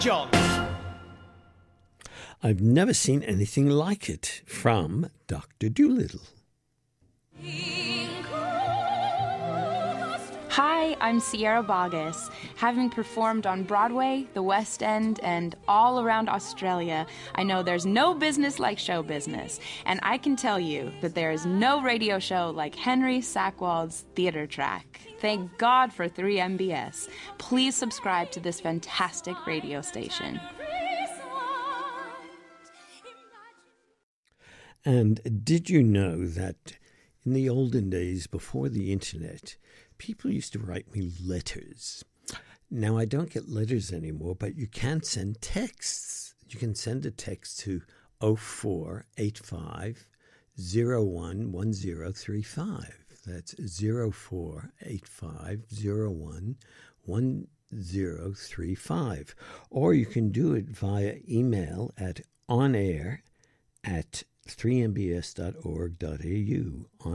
John. I've never seen anything like it, from Dr. Dolittle. Hi, I'm Sierra Boggess. Having performed on Broadway, the West End, and all around Australia, I know there's no business like show business. And I can tell you that there is no radio show like Henry Sackwald's Theater Track. Thank God for 3MBS. Please subscribe to this fantastic radio station. And did you know that in the olden days, before the internet, people used to write me letters? Now, I don't get letters anymore, but you can send texts. You can send a text to 0485 011035. That's 0485 011035. Or you can do it via email at onair@3mbs.org.au,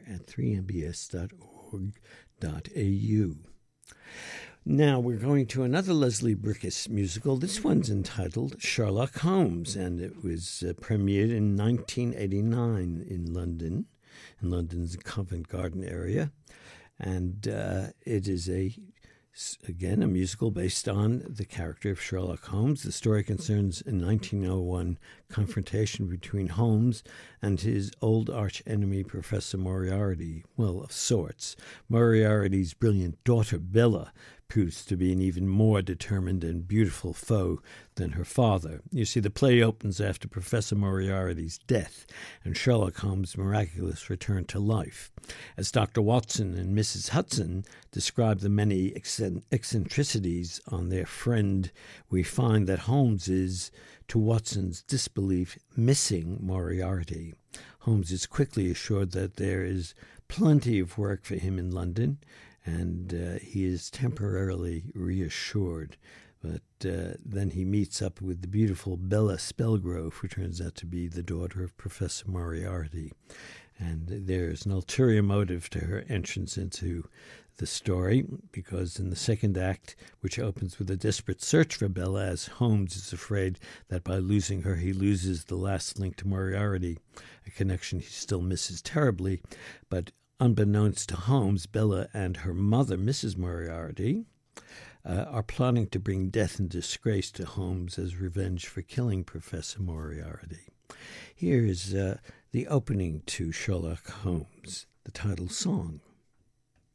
onair@3mbs.org.au. Now we're going to another Leslie Bricusse musical. This one's entitled Sherlock Holmes, and it was premiered in 1989 in London's Covent Garden area. And it is again, a musical based on the character of Sherlock Holmes. The story concerns a 1901 confrontation between Holmes and his old arch-enemy, Professor Moriarty. Well, of sorts. Moriarty's brilliant daughter, Bella, proves to be an even more determined and beautiful foe than her father. You see, the play opens after Professor Moriarty's death and Sherlock Holmes' miraculous return to life. As Dr. Watson and Mrs. Hudson describe the many eccentricities on their friend, we find that Holmes is, to Watson's disbelief, missing Moriarty. Holmes is quickly assured that there is plenty of work for him in London, and he is temporarily reassured. But then he meets up with the beautiful Bella Spelgrove, who turns out to be the daughter of Professor Moriarty. And there's an ulterior motive to her entrance into the story, because in the second act, which opens with a desperate search for Bella, as Holmes is afraid that by losing her he loses the last link to Moriarty, a connection he still misses terribly. But unbeknownst to Holmes, Bella and her mother, Mrs. Moriarty, are plotting to bring death and disgrace to Holmes as revenge for killing Professor Moriarty. Here is the opening to Sherlock Holmes, the title song.